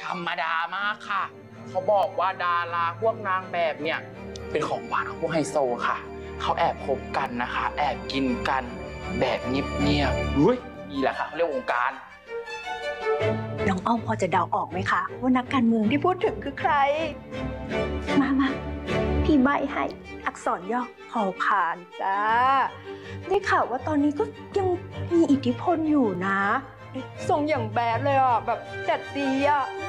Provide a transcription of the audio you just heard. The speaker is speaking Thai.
รรมดามากค่ะเขาบอกว่าดาราพวกนางแบบเนี่ยเป็นของหวานของพวกไฮโซค่ะเขาแอบคบกันนะคะแอบกินกันแบบเงียบๆเฮ้ยนี่แหละค่ะเขาเรียกวงการน้องอ้อมพอจะเดาออกไหมคะว่านักการเมืองที่พูดถึงคือใคร มาพี่ใบให้อักษรย่อพอพานจ้าได้ข่าวว่าตอนนี้ก็ยังมีอิทธิพลอยู่นะทรงอย่างแบดเลยอ่ะแบบจัดดีอ่ะ